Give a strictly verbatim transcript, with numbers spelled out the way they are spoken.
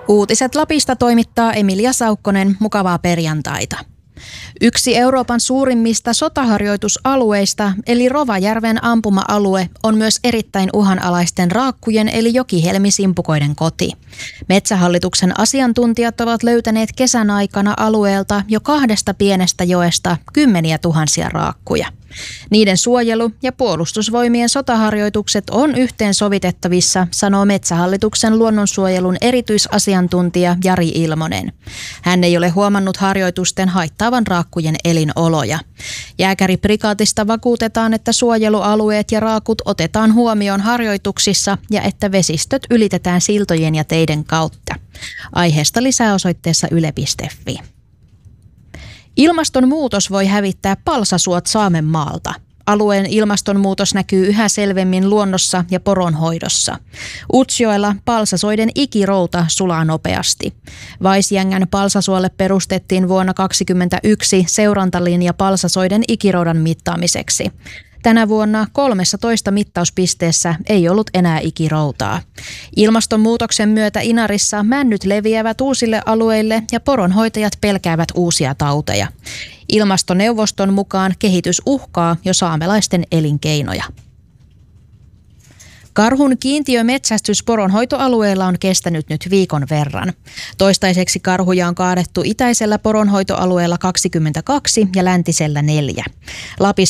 Uutiset Lapista toimittaa Emilia Saukkonen. Mukavaa perjantaita. Yksi Euroopan suurimmista sotaharjoitusalueista, eli Rovajärven ampuma-alue, on myös erittäin uhanalaisten raakkujen eli jokihelmisimpukoiden koti. Metsähallituksen asiantuntijat ovat löytäneet kesän aikana alueelta jo kahdesta pienestä joesta kymmeniä tuhansia raakkuja. Niiden suojelu ja puolustusvoimien sotaharjoitukset on yhteensovitettavissa, sanoo Metsähallituksen luonnonsuojelun erityisasiantuntija Jari Ilmonen. Hän ei ole huomannut harjoitusten haittaavan raakkujen elinoloja. Jääkäriprikaatista vakuutetaan, että suojelualueet ja raakut otetaan huomioon harjoituksissa ja että vesistöt ylitetään siltojen ja teiden kautta. Aiheesta lisää osoitteessa yle piste fi. Ilmastonmuutos voi hävittää palsasuot Saamenmaalta. Alueen ilmastonmuutos näkyy yhä selvemmin luonnossa ja poronhoidossa. Utsjoella palsasoiden ikirouta sulaa nopeasti. Vaisjängän palsasuolle perustettiin vuonna kaksituhattakaksikymmentäyksi seurantalinja palsasoiden ikiroudan mittaamiseksi. Tänä vuonna kolmessatoista mittauspisteessä ei ollut enää ikiroutaa. Ilmastonmuutoksen myötä Inarissa männyt leviävät uusille alueille ja poronhoitajat pelkäävät uusia tauteja. Ilmastoneuvoston mukaan kehitys uhkaa jo saamelaisten elinkeinoja. Karhun kiintiömetsästys poronhoitoalueella on kestänyt nyt viikon verran. Toistaiseksi karhuja on kaadettu itäisellä poronhoitoalueella kaksikymmentäkaksi ja läntisellä neljä. Lapissa